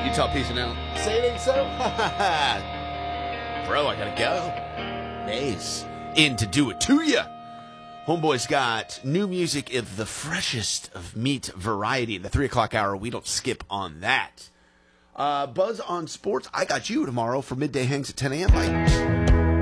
Utah peacing out. Say it ain't so? Bro, I gotta go. Maze in to do it to ya. Homeboy's got new music of the freshest of meat variety in the 3 o'clock hour. We don't skip on that. Buzz on sports. I got you tomorrow for Midday Hangs at 10 a.m. Bye.